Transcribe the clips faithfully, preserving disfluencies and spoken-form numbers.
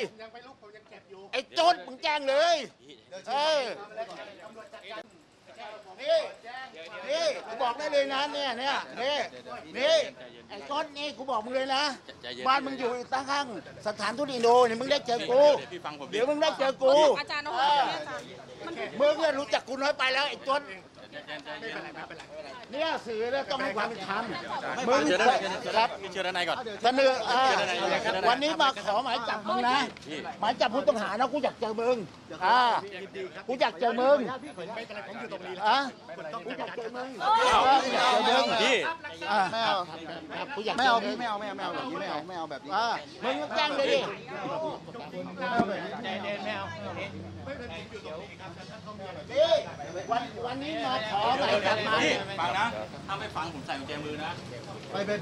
ไอ้โจรมึงแจ้งเลยเออนี่นี่กูบอกได้เลยนะเนี่ยเนี่ยนี่นี่ไอ้โจรนี่กูบอกมึงเลยนะบ้านมึงอยู่ตั้งข้างสถานทูตอินโดเนี่ยมึงได้เจอกูเดี๋ยวมึงได้เจอกูอาจารย์นะมึงเนี่ยรู้จักกูน้อยไปแล้วไอ้โจรเนี่ยสื่อเนี่ยต้องให้ความเป็นธรรมมึงครับเชิญด้านในก่อนเสนอวันนี้มาขอหมายจับมึงนะหมายจับผู้ต้องหานะกูอยากเจอมึงอ่ากูอยากเจอมึงอ่ะกูอยากเจอมึงอยากเจอมึงพี่ไม่เอากูอยากไม่เอาพี่ไม่เอาไม่เอาไม่เอาแบบนี้ไม่เอาไม่เอาแบบนี้มึงแจ้งเลยดิวันวันนี้มาขอหมายจับมาฟังนะถ้าไม่ฟังผมใส่กุญแจมือนะไปเป็น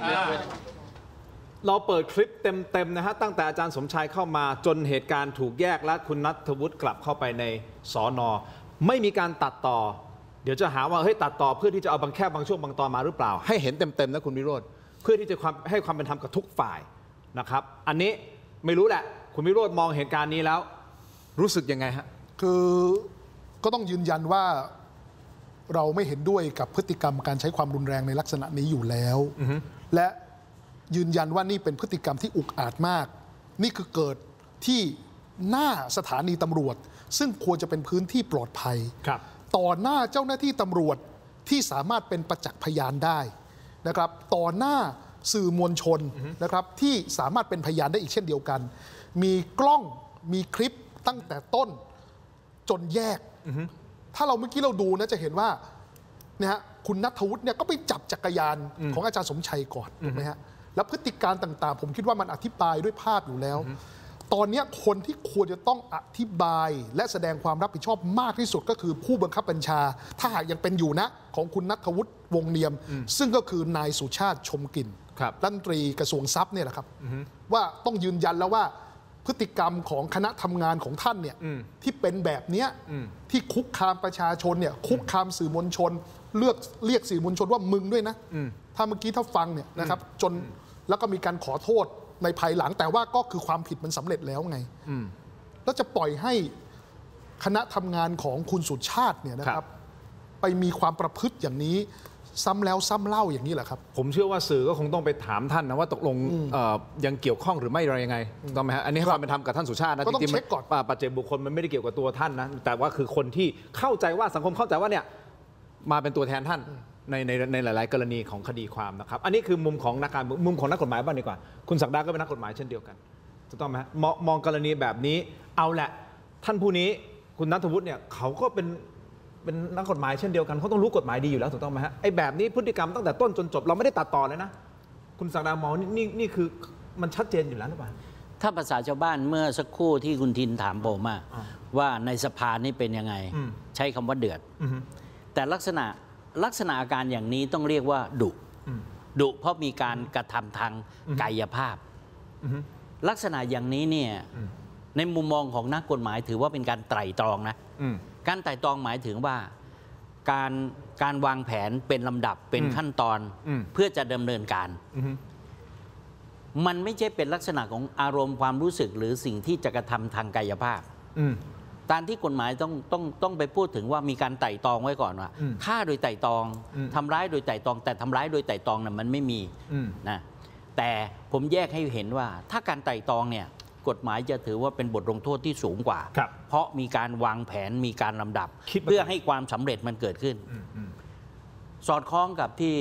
เราเปิดคลิปเต็มๆนะฮะตั้งแต่อาจารย์สมชายเข้ามาจนเหตุการณ์ถูกแยกและคุณณัฐวุฒิกลับเข้าไปในสน.ไม่มีการตัดต่อเดี๋ยวจะหาว่าเฮ้ยตัดต่อเพื่อที่จะเอาบางแค่บางช่วงบางตอนมาหรือเปล่าให้เห็นเต็มๆนะคุณวิโรจน์เพื่อที่จะความให้ความเป็นธรรมกับทุกฝ่ายนะครับอันนี้ไม่รู้แหละคุณวิโรจน์มองเหตุการณ์นี้แล้วรู้สึกยังไงฮะคือก็ต้องยืนยันว่าเราไม่เห็นด้วยกับพฤติกรรมการใช้ความรุนแรงในลักษณะนี้อยู่แล้วและยืนยันว่านี่เป็นพฤติกรรมที่อุกอาจมากนี่คือเกิดที่หน้าสถานีตำรวจซึ่งควรจะเป็นพื้นที่ปลอดภัยต่อหน้าเจ้าหน้าที่ตำรวจที่สามารถเป็นประจักษ์พยานได้นะครับต่อหน้าสื่อมวลชนนะครับที่สามารถเป็นพยานได้อีกเช่นเดียวกันมีกล้องมีคลิปตั้งแต่ต้นจนแยกถ้าเราเมื่อกี้เราดูนะจะเห็นว่าเนี่ยฮะคุณณัฐวุฒิเนี่ยก็ไปจับจักรยานของอาจารย์สมชัยก่อนถูกไหมฮะแล้วพฤติการต่างๆผมคิดว่ามันอธิบายด้วยภาพอยู่แล้วตอนนี้คนที่ควรจะต้องอธิบายและแสดงความรับผิดชอบมากที่สุดก็คือผู้บังคับบัญชาถ้าหากยังเป็นอยู่นะของคุณณัฐวุฒิวงเนียมซึ่งก็คือนายสุชาติชมกลิ่นรัฐมนตรีกระทรวงทรัพย์เนี่ยแหละครับว่าต้องยืนยันแล้วว่าพฤติกรรมของคณะทำงานของท่านเนี่ยที่เป็นแบบนี้ที่คุกคามประชาชนเนี่ยคุกคามสื่อมวลชนเลือกเรียกสื่อมวลชนว่ามึงด้วยนะถ้าเมื่อกี้ถ้าฟังเนี่ยนะครับจนแล้วก็มีการขอโทษในภายหลังแต่ว่าก็คือความผิดมันสำเร็จแล้วไงแล้วจะปล่อยให้คณะทำงานของคุณสุชาติเนี่ยนะครับไปมีความประพฤติอย่างนี้ซ้ำแล้วซ้ำเล่าอย่างนี้แหละครับผมเชื่อว่าสื่อก็คงต้องไปถามท่านนะว่าตกลงยังเกี่ยวข้องหรือไม่อะไรยังไงต้องไหมฮะอันนี้ให้ความเป็นธรรมกับท่านสุชาตินะจริงๆปัจเจกบุคคลมันไม่ได้เกี่ยวกับตัวท่านนะแต่ว่าคือคนที่เข้าใจว่าสังคมเข้าใจว่าเนี่ยมาเป็นตัวแทนท่านในในในหลายๆกรณีของคดีความนะครับอันนี้คือมุมของนักการมุมของนักกฎหมายบ้างดีกว่าคุณศักดาก็เป็นนักกฎหมายเช่นเดียวกันถูกต้องไหมฮะมองมองกรณีแบบนี้เอาแหละท่านผู้นี้คุณณัฐวุฒิเนี่ยเขาก็เป็นเป็นนักกฎหมายเช่นเดียวกันเขาต้องรู้กฎหมายดีอยู่แล้วถูกต้องไหมฮะไอ้แบบนี้พฤติกรรมตั้งแต่ต้นจนจบเราไม่ได้ตัดต่อเลยนะคุณศักดามองนี่นี่คือมันชัดเจนอยู่แล้วหรือเปล่าถ้าภาษาชาวบ้านเมื่อสักครู่ที่คุณทินถามผมว่าในสภานี่เป็นยังไงใช้คำว่าเดือดแต่ลักษณะลักษณะอาการอย่างนี้ต้องเรียกว่าดุดุเพราะมีการกระทำทางกายภาพลักษณะอย่างนี้เนี่ยในมุมมองของนักกฎหมายถือว่าเป็นการไตร่ตรองนะการไตร่ตรองหมายถึงว่าการการวางแผนเป็นลำดับเป็นขั้นตอนเพื่อจะดำเนินการมันไม่ใช่เป็นลักษณะของอารมณ์ความรู้สึกหรือสิ่งที่จะกระทำทางกายภาพตามที่กฎหมายต้องต้องต้องไปพูดถึงว่ามีการไต่ตองไว้ก่อนว่าฆ่าโดยไต่ตองทำร้ายโดยไต่ตองแต่ทำร้ายโดยไต่ตองน่ะมันไม่มีนะแต่ผมแยกให้เห็นว่าถ้าการไต่ตองเนี่ยกฎหมายจะถือว่าเป็นบทลงโทษที่สูงกว่าเพราะมีการวางแผนมีการลำดับเพื่อให้ความสำเร็จมันเกิดขึ้นสอดคล้องกับที่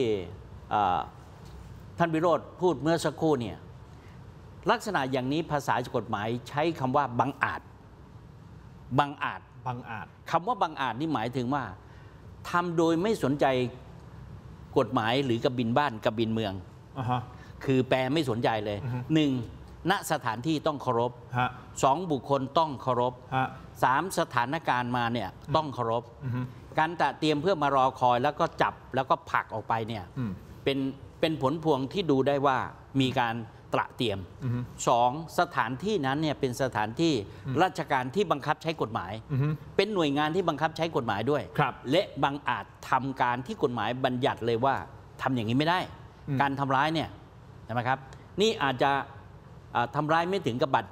ท่านวิโรจน์พูดเมื่อสักครู่เนี่ยลักษณะอย่างนี้ภาษากฎหมายใช้คำว่าบังอาจบังอาจบังอาจคำว่าบังอาจนี่หมายถึงว่าทำโดยไม่สนใจกฎหมายหรือกบินบ้านกบินเมือง uh-huh. คือแปลไม่สนใจเลย uh-huh. หนึ่งณสถานที่ต้องเคารพ uh-huh. สองบุคคลต้องเคารพ uh-huh. สามสถานการณ์มาเนี่ย uh-huh. ต้องเคารพ uh-huh. การตระเตรียมเพื่อมารอคอยแล้วก็จับแล้วก็ผลักออกไปเนี่ย uh-huh. เป็นเป็นผลพวงที่ดูได้ว่ามีการตระเตรียมสองสถานที่นั้นเนี่ยเป็นสถานที่ราชการที่บังคับใช้กฎหมายเป็นหน่วยงานที่บังคับใช้กฎหมายด้วยและบังอาจทำการที่กฎหมายบัญญัติเลยว่าทำอย่างนี้ไม่ได้การทำร้ายเนี่ยใช่ไหมครับนี่อาจจะทำร้ายไม่ถึงกับบาด